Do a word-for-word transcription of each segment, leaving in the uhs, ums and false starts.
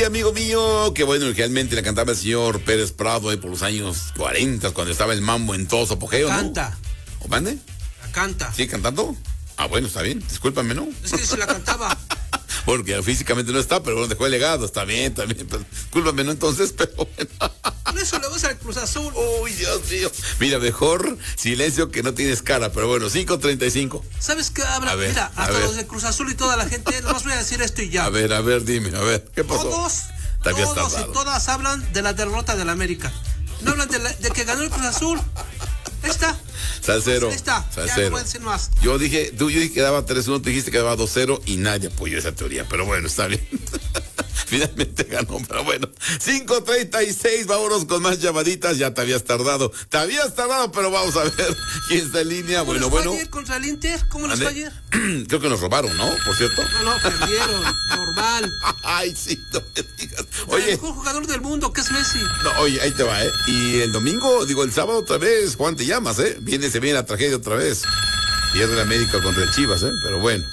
Sí, amigo mío, que bueno, realmente la cantaba el señor Pérez Prado ahí por los años cuarenta, cuando estaba el mambo en todo su apogeo, ¿no? Canta. ¿O mande? La canta. ¿Sí, cantando? Ah, bueno, está bien, discúlpame, ¿no? Es que se la cantaba. Bueno, que físicamente no está, pero bueno, dejó el legado, está bien, también. Discúlpame, ¿no? Entonces, pero bueno. Por eso le vas al Cruz Azul. Uy, Dios mío. Mira, mejor silencio que no tienes cara, pero bueno, cinco treinta y cinco. ¿Sabes qué habla? A ver, Mira, a hasta ver. los de Cruz Azul y toda la gente, nomás voy a decir esto y ya. A ver, a ver, dime, a ver, ¿qué pasó? Todos, Te habías todos tardado. y todas hablan de la derrota del América. No hablan de, la- de que ganó el Cruz Azul. Ahí está. Salcero. Ahí está. Ya Salcero. no voy a decir más. Yo dije, tú yo dije que daba tres uno, tú dijiste que daba dos cero y nadie apoyó esa teoría, pero bueno, está bien. Finalmente ganó, pero bueno. cinco treinta y seis, vámonos con más llamaditas, ya te habías tardado. Te habías tardado, pero vamos a ver quién está en línea. ¿Cómo Bueno, les fue bueno. ayer contra el Inter? ¿Cómo les fue Ande. ayer? Creo que nos robaron, ¿no? Por cierto. No, no, perdieron. Normal. Ay, sí, no me digas. El Oye, mejor jugador del mundo, que es Messi. no, oye, ahí te va, ¿eh? Y el domingo, digo, el sábado otra vez, Juan, te llamas, ¿eh? Viene, se viene la tragedia otra vez. Pierde la América contra el Chivas, ¿eh? Pero bueno.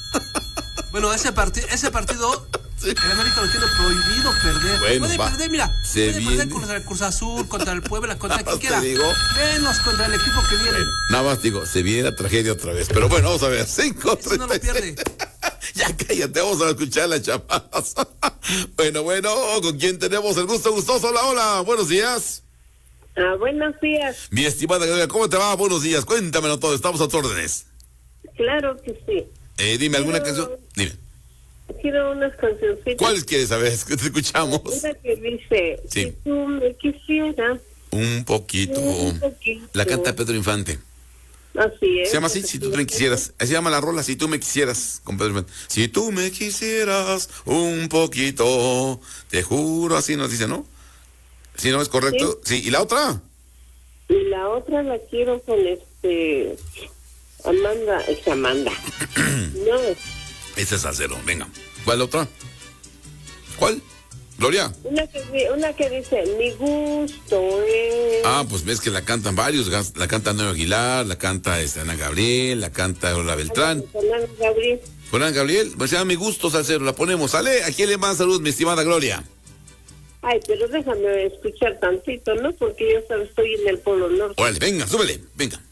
Bueno, ese, parti ese partido, Sí. el América lo tiene prohibido perder. Bueno, puede va. perder, mira, Se puede viene. perder contra el Cruz Azul, contra el Puebla, contra Nada quien más te quiera. digo. Menos contra el equipo que viene. Nada más digo, se viene la tragedia otra vez. Pero bueno, vamos a ver. cinco Ese no lo pierde. Ya cállate, vamos a escuchar las chamadas. Bueno, bueno, ¿con quién tenemos el gusto? Gustoso, hola, hola. Buenos días. Ah, buenos días. Mi estimada Gloria, ¿cómo te va? Buenos días. Cuéntamelo todo, estamos a tus órdenes. Claro que sí. Eh, dime alguna Quiero- canción. Dime. Quiero unas cancioncitas. ¿Cuál quieres saber? Es que te escuchamos. Una que dice, Sí. si tú me quisieras Un poquito. un poquito. La canta Pedro Infante. Así es. Se llama así, si tú me quisieras. Así se llama la rola, si tú me quisieras, con Pedro Infante. Si tú me quisieras un poquito, te juro, así nos dice, ¿no? Si no es correcto. Sí, ¿y la otra? Y la otra la quiero con este... Amanda, es Amanda. No, Ese es Salcero, venga. ¿Cuál otra? ¿Cuál? Gloria. una que, di- una que dice, mi gusto es... Ah, pues ves que la cantan varios, gas- la canta Noé Aguilar, la canta este, Ana Gabriel, la canta Ola Beltrán. Con Ana Gabriel. Con Ana Gabriel, pues se llama Mi Gusto Salcero, la ponemos. ¿Sale? ¿A quién le manda salud, mi estimada Gloria? Ay, pero déjame escuchar tantito, ¿no? Porque yo sabes, estoy en el Polo Norte. Órale, venga, súbele, venga.